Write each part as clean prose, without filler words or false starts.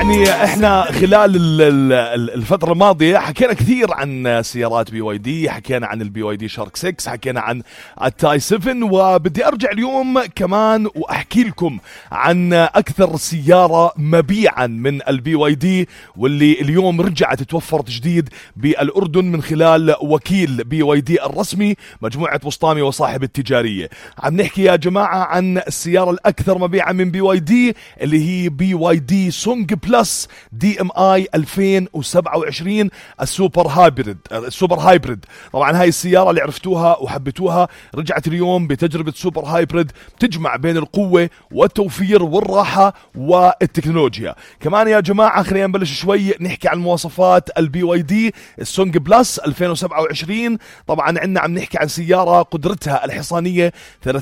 يعني احنا خلال الفترة الماضية حكينا كثير عن سيارات بي واي دي، حكينا عن البي واي دي شارك 6، حكينا عن التاي 7، وبدي ارجع اليوم كمان واحكي لكم عن اكثر سيارة مبيعا من البي واي دي، واللي اليوم رجعت توفرت جديد بالاردن من خلال وكيل بي واي دي الرسمي مجموعة بسطامي وصاحب التجارية. عم نحكي يا جماعة عن السيارة الاكثر مبيعا من بي واي دي اللي هي بي واي دي سونج بلس دي ام اي 2027 السوبر هايبريد. طبعا هاي السيارة اللي عرفتوها وحبيتوها رجعت اليوم بتجربة سوبر هايبريد تجمع بين القوة والتوفير والراحة والتكنولوجيا. كمان يا جماعة خلينا نبلش شوي نحكي عن مواصفات البي واي دي السونج بلس 2027. طبعا عم نحكي عن سيارة قدرتها الحصانية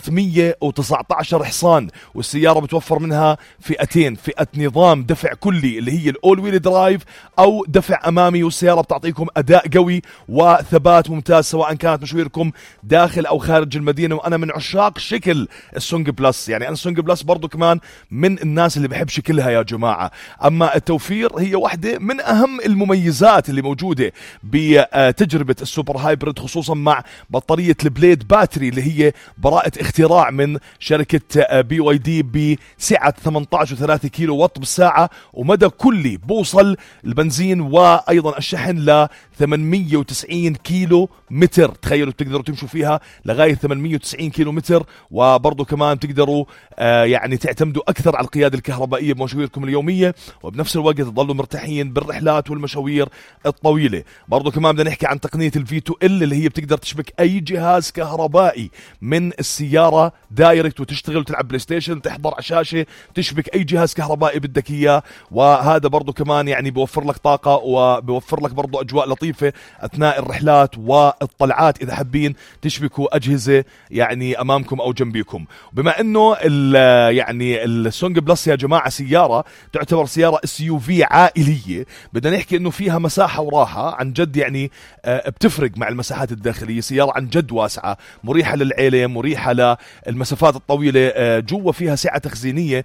319 حصان، والسيارة بتوفر منها فئتين، فئة نظام دفع كلي اللي هي الاول ويل درايف او دفع امامي، والسياره بتعطيكم اداء قوي وثبات ممتاز سواء كانت مشويركم داخل او خارج المدينه. وانا من عشاق شكل السونج بلس، يعني انا السونج بلس برضو كمان من الناس اللي بحب شكلها يا جماعه. اما التوفير هي واحده من اهم المميزات اللي موجوده بتجربه السوبر هايبريد، خصوصا مع بطاريه البليد باتري اللي هي براءه اختراع من شركه بي واي دي بسعه 18.3 كيلو وات بالساعه، ومدى كلي بوصل البنزين وايضا الشحن ل 890 كيلو متر. تخيلوا بتقدروا تمشوا فيها لغايه 890 كيلو متر، وبرضه كمان تقدروا يعني تعتمدوا اكثر على القياده الكهربائيه بمشاويركم اليوميه، وبنفس الوقت تضلوا مرتاحين بالرحلات والمشاوير الطويله. برضه كمان بدنا نحكي عن تقنيه الفي 2 ال اللي هي بتقدر تشبك اي جهاز كهربائي من السياره دايركت وتشتغل وتلعب بلاي ستيشن، تحضر على شاشه، تشبك اي جهاز كهربائي بدك اياه. وهذا برضو كمان يعني بيوفر لك طاقة وبيوفر لك برضو أجواء لطيفة أثناء الرحلات والطلعات إذا حابين تشبكوا أجهزة يعني أمامكم أو جنبيكم. بما أنه يعني السونج بلس يا جماعة سيارة تعتبر سيارة SUV عائلية، بدنا نحكي أنه فيها مساحة وراحة عن جد، يعني بتفرق مع المساحات الداخلية. سيارة عن جد واسعة، مريحة للعيلة، مريحة للمسافات الطويلة. جوا فيها سعة تخزينية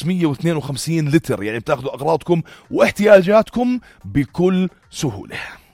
552 لتر، يعني بتاخذوا أغراضكم واحتياجاتكم بكل سهولة.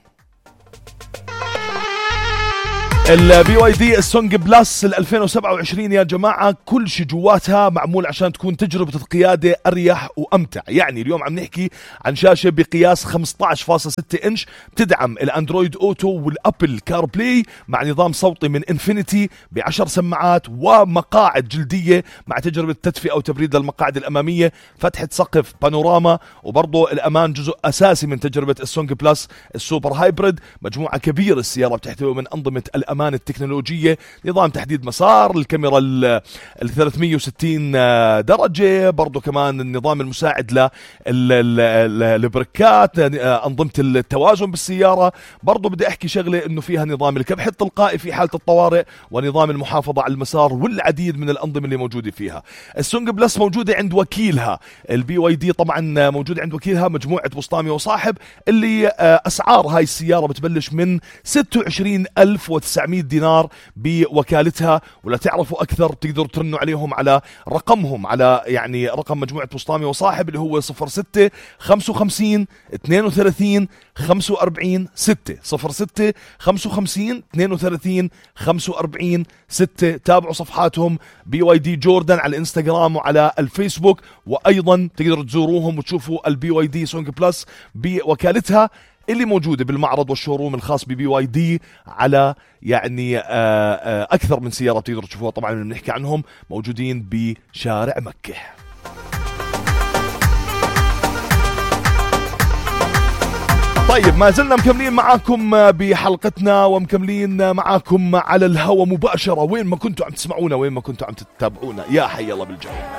البي واي دي السونج بلس 2027 يا جماعة كل شيء جواتها معمول عشان تكون تجربة القيادة أريح وأمتع. يعني اليوم عم نحكي عن شاشة بقياس 15.6 إنش بتدعم الأندرويد أوتو والأبل كار بلاي مع نظام صوتي من انفينيتي ب10 سماعات ومقاعد جلدية مع تجربة تدفئة أو تبريد للمقاعد الأمامية، فتحة سقف بانوراما، وبرضه الأمان جزء أساسي من تجربة السونج بلس السوبر هايبريد. مجموعة كبيرة السيارة بتحتوي من أنظمة الأمان التكنولوجية، نظام تحديد مسار، الكاميرا ال 360 درجة، برضو كمان النظام المساعد للبركات، أنظمة التوازن بالسيارة. برضو بدي أحكي شغلة إنه فيها نظام الكبح التلقائي في حالة الطوارئ، ونظام المحافظة على المسار، والعديد من الأنظمة اللي موجودة فيها. السونج بلس موجودة عند وكيلها البي واي دي، طبعا موجودة عند وكيلها مجموعة بسطامي وصاحب، اللي أسعار هاي السيارة بتبلش من 26,900 دينار بوكالتها. ولا تعرفوا أكثر تقدروا ترنوا عليهم على رقمهم، على يعني رقم مجموعة بسطامي وصاحب اللي هو 06 55 32 45 6 06 55 32 45 6. تابعوا صفحاتهم بي واي دي جوردن على الانستغرام وعلى الفيسبوك، وأيضا تقدروا تزوروهم وتشوفوا البي واي دي سونج بلس بوكالتها اللي موجودة بالمعرض والشوروم الخاص ببي واي دي على يعني أكثر من سيارة تقدروا تشوفوها. طبعا اللي بنحكي عنهم موجودين بشارع مكة. طيب ما زلنا مكملين معاكم بحلقتنا ومكملين معاكم على الهواء مباشرة، وين ما كنتوا عم تسمعونا، وين ما كنتوا عم تتابعونا. يا حي الله بالجو.